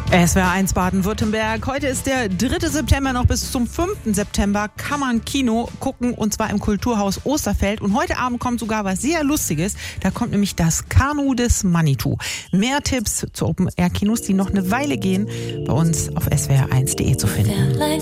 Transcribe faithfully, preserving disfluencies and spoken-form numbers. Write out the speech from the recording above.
S W R eins Baden-Württemberg. Heute ist der dritte September, noch bis zum fünften September kann man Kino gucken, und zwar im Kulturhaus Osterfeld. Und heute Abend kommt sogar was sehr Lustiges. Da kommt nämlich das Kanu des Manitou. Mehr Tipps zu Open-Air-Kinos, die noch eine Weile gehen, bei uns auf S W R eins punkt de zu finden.